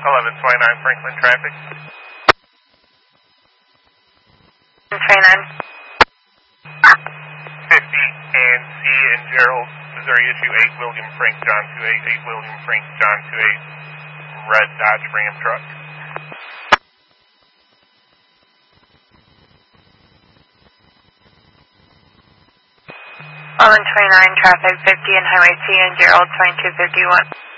1129 Franklin traffic. 29. 50 and C and Gerald, Missouri issue 8 William Frank John 28, 8 William Frank John 28, red Dodge Ram truck. Island 29 traffic 50 and Highway C and Gerald 2251.